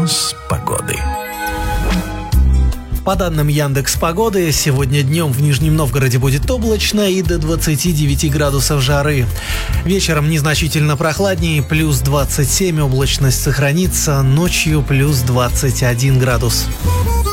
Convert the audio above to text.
Прогноз погоды. По данным Яндекс.Погоды, сегодня днем в Нижнем Новгороде будет облачно и до 29 градусов жары. Вечером незначительно прохладнее, плюс 27, облачность сохранится, ночью плюс 21 градус.